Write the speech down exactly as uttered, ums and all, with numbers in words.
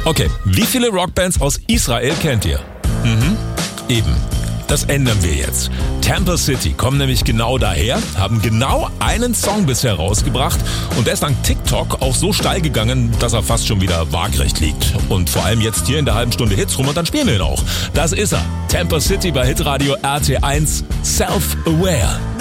Okay, wie viele Rockbands aus Israel kennt ihr? Mhm, eben. Das ändern wir jetzt. Temple City kommen nämlich genau daher, haben genau einen Song bisher rausgebracht und der ist dank TikTok auch so steil gegangen, dass er fast schon wieder waagrecht liegt. Und vor allem jetzt hier in der halben Stunde Hits rum und dann spielen wir ihn auch. Das ist er. Temple City bei Hitradio R T eins, Self-Aware.